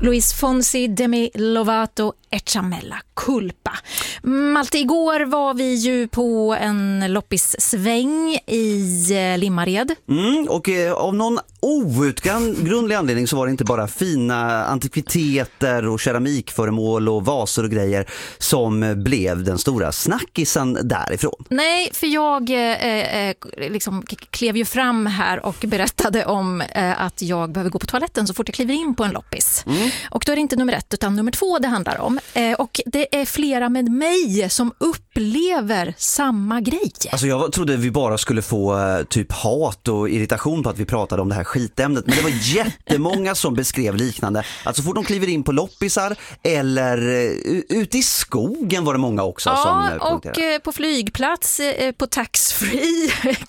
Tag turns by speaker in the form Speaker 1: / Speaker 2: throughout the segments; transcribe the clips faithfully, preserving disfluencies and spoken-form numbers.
Speaker 1: Luis Fonsi, Demi Lovato, Echamella Culpa. Malte, igår var vi ju på en loppissväng i Limmared.
Speaker 2: Mm, och eh, av någon outgrundlig anledning så var det inte bara fina antikviteter och keramikföremål och vaser och grejer som blev den stora snackisen därifrån.
Speaker 1: Nej, för jag eh, liksom klev ju fram här och berättade om eh, att jag behöver gå på toaletten så fort jag kliver in på en loppis. Mm. Och då är det inte nummer ett utan nummer två det handlar om. Eh, och det är flera med mig som upplever samma grej.
Speaker 2: Alltså jag trodde vi bara skulle få eh, typ hat och irritation på att vi pratade om det här skitämnet. Men det var jättemånga som beskrev liknande. Alltså fort de kliver in på loppisar eller uh, ute i skogen var det många också
Speaker 1: ja,
Speaker 2: som uh,
Speaker 1: och uh, på flygplats, uh, på taxfree,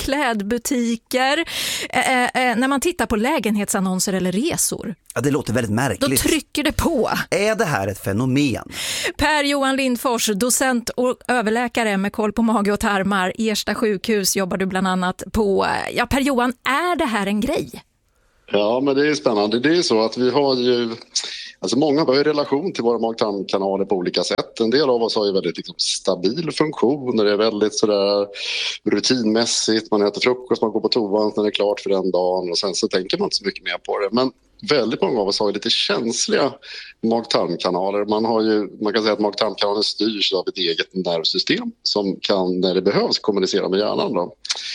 Speaker 1: klädbutiker. Uh, uh, när man tittar på lägenhetsannonser eller resor.
Speaker 2: Ja, det låter väldigt märkligt.
Speaker 1: Då trycker det på.
Speaker 2: Är det här ett fenomen?
Speaker 1: Per-Johan Lindfors, docent och överläkare med koll på mage och tarmar. Ersta sjukhus jobbar du bland annat på. Ja, Per-Johan, är det här en grej?
Speaker 3: Ja, men det är spännande. Det är så att vi har ju... Alltså många har ju relation till våra mag-tarmkanaler på olika sätt. En del av oss har ju väldigt liksom, stabil funktion. Det är väldigt sådär rutinmässigt. Man äter frukost, man går på toan när det är klart för den dagen. Och sen så tänker man inte så mycket mer på det. Men väldigt många av oss har ju lite känsliga mag-tarmkanaler. Man, har ju, man kan säga att mag-tarmkanalen styrs av ett eget nervsystem som kan, när det behövs, kommunicera med hjärnan då.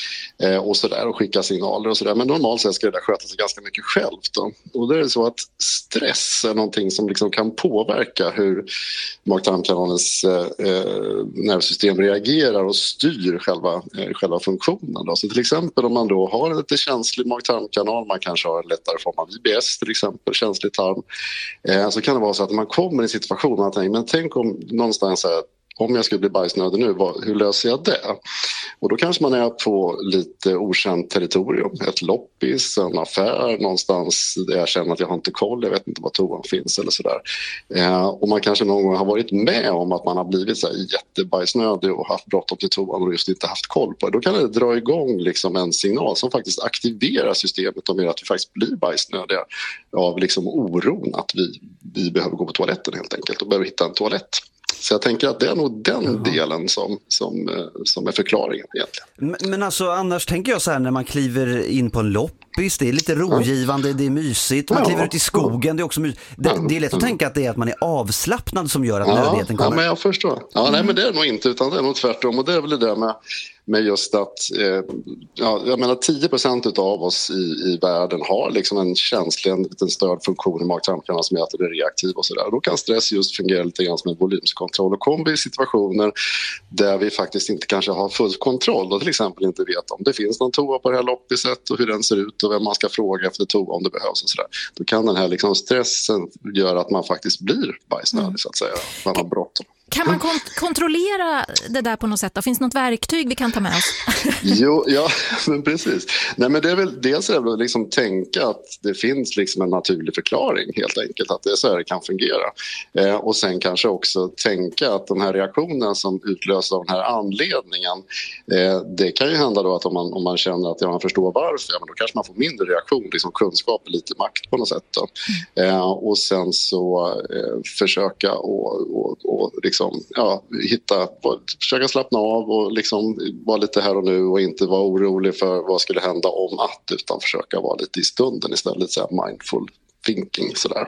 Speaker 3: Och så där och skicka signaler och så där. Men normalt sett ska det där sköta sig ganska mycket självt då. Och det är så att stress är någonting som liksom kan påverka hur mag-tarmkanalens eh, nervsystem reagerar och styr själva, eh, själva funktionen då. Så till exempel om man då har en lite känslig mag-tarmkanal, man kanske har en lättare form av I B S till exempel, känslig tarm, eh, så kan det vara så att man kommer i en situation och man tänker, men tänk om någonstans här, om jag skulle bli bajsnödig nu, vad, hur löser jag det? Och då kanske man är på lite okänt territorium. Ett loppis, en affär någonstans där jag känner att jag har inte koll, jag vet inte var toan finns eller sådär. Eh, och man kanske någon gång har varit med om att man har blivit så här jättebajsnödig och haft bråttom till toan och just inte haft koll på det. Då kan det dra igång liksom en signal som faktiskt aktiverar systemet och gör att vi faktiskt blir bajsnödiga av liksom oron att vi, vi behöver gå på toaletten helt enkelt och behöver hitta en toalett. Så jag tänker att det är nog den mm. delen som, som, som är förklaringen egentligen.
Speaker 2: Men, men alltså annars tänker jag så här när man kliver in på en loppis, det är lite rogivande, ja. Det är mysigt. Man ja. kliver ut i skogen, det är också mysigt. Det, det är lätt att mm. tänka att det är att man är avslappnad som gör att ja. nödigheten kommer.
Speaker 3: Ja, men jag förstår. Ja, mm. nej, men det är nog inte, utan det är nog tvärtom. Och det är väl det där med, med just att eh, ja, jag menar tio procent av oss i, i världen har liksom en känslig, en liten störd funktion i mag-tarmkanalen som gör att det är reaktiv och sådär. Då kan stress just fungera lite grann som en volymskontroll. Och kommer vi i situationer där vi faktiskt inte kanske har full kontroll och till exempel inte vet om det finns någon toa på det här loppiset och hur den ser ut och vem man ska fråga efter toa om det behövs och sådär. Då kan den här liksom stressen göra att man faktiskt blir bajsnödig mm. så att säga. Man har bråttom.
Speaker 1: Kan man kont- kontrollera det där på något sätt? Finns det något verktyg vi kan ta med oss?
Speaker 3: Jo, ja, men precis. Nej, men det är väl dels är det väl liksom tänka att det finns liksom en naturlig förklaring helt enkelt, att det är så här det kan fungera. Eh, och sen kanske också tänka att de här reaktionerna som utlöser av den här anledningen, eh, det kan ju hända då att om man, om man känner att ja, man förstår varför, ja, men då kanske man får mindre reaktion, liksom kunskap och lite makt på något sätt då. Eh, och sen så eh, försöka och, och, och liksom Ja, hitta, försöka slappna av och liksom vara lite här och nu och inte vara orolig för vad skulle hända om att, utan försöka vara lite i stunden istället, så här mindful thinking sådär.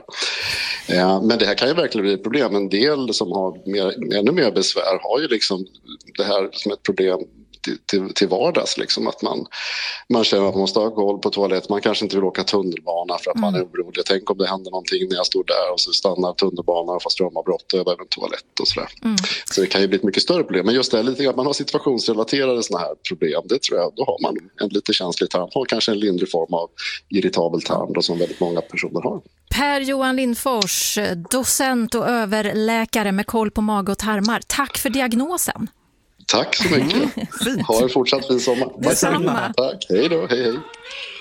Speaker 3: Eh, men det här kan ju verkligen bli ett problem. En del som har mer, ännu mer besvär har ju liksom det här som ett problem till, till, till vardags, liksom, att man, man känner att man måste ha koll på toalett. Man kanske inte vill åka tunnelbana för att mm. man är orolig. Tänk om det händer någonting när jag står där och så stannar tunnelbanan och får strömavbrott och jag behöver en toalett och sådär. Mm. Så det kan ju bli ett mycket större problem. Men just det här, lite att man har situationsrelaterade såna här problem, det tror jag, då har man en lite känslig tarm. Har kanske en lindrig form av irritabel tarm då, som väldigt många personer har.
Speaker 1: Per-Johan Lindfors, docent och överläkare med koll på mage och tarmar. Tack för diagnosen.
Speaker 3: Tack så mycket. Ha en fortsatt fin sommar.
Speaker 1: Detsamma.
Speaker 3: Tack, hej då, hej hej.